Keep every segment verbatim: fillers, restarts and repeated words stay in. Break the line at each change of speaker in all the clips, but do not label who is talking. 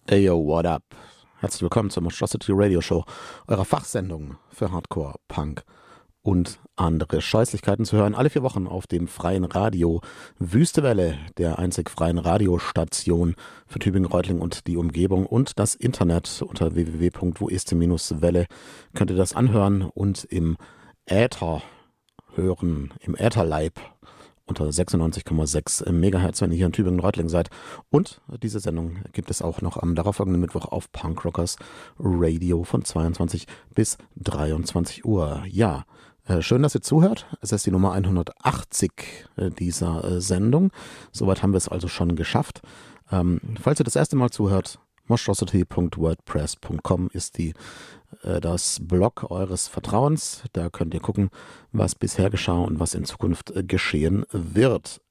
Hey yo, what up? Herzlich willkommen zur Monstrosity Radio Show, eurer Fachsendung für Hardcore, Punk und andere Scheußlichkeiten zu hören. Alle vier Wochen auf dem freien Radio Wüste Welle, der einzig freien Radiostation für Tübingen, Reutlingen und die Umgebung, und das Internet unter w w w punkt wo ist die Welle könnt ihr das anhören und im Äther hören, im Ätherleib unter sechsundneunzig Komma sechs Megahertz, wenn ihr hier in Tübingen, Reutlingen seid. Und diese Sendung gibt es auch noch am darauffolgenden Mittwoch auf Punkrockers Radio von zweiundzwanzig bis dreiundzwanzig Uhr. Ja, äh, schön, dass ihr zuhört. Es ist die Nummer hundertachtzig äh, dieser äh, Sendung. Soweit haben wir es also schon geschafft. Ähm, falls ihr das erste Mal zuhört, monstrosity punkt wordpress punkt com ist die äh, das Blog eures Vertrauens. Da könnt ihr gucken, was bisher geschah und was in Zukunft äh, geschehen wird.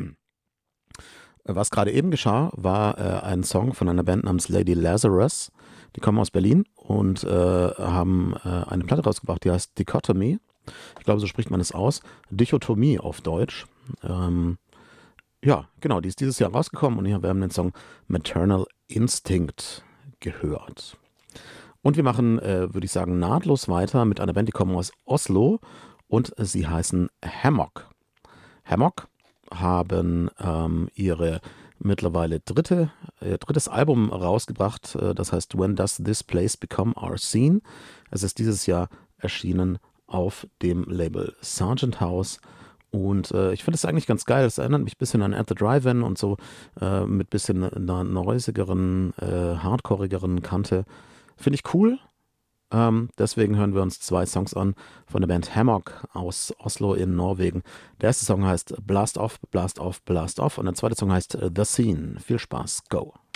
Was gerade eben geschah, war äh, ein Song von einer Band namens Lady Lazarus. Die kommen aus Berlin und äh, haben äh, eine Platte rausgebracht, die heißt Dichotomy. Ich glaube, so spricht man es aus. Dichotomie auf Deutsch. Ähm, ja, genau, die ist dieses Jahr rausgekommen und wir haben den Song Maternal Instinct gehört. Und wir machen, äh, würde ich sagen, nahtlos weiter mit einer Band, die kommen aus Oslo und sie heißen Hammock. Hammock haben ähm, ihre mittlerweile dritte, äh, drittes Album rausgebracht, äh, das heißt When Does This Place Become Our Scene? Es ist dieses Jahr erschienen auf dem Label Sargent House. Und äh, ich finde es eigentlich ganz geil. Es erinnert mich ein bisschen an At the Drive-In und so, äh, mit bisschen einer neusigeren, äh, hardcoreigeren Kante. Finde ich cool. Ähm, deswegen hören wir uns zwei Songs an von der Band Hammock aus Oslo in Norwegen. Der erste Song heißt Blast Off, Blast Off, Blast Off und der zweite Song heißt The Scene. Viel Spaß, go!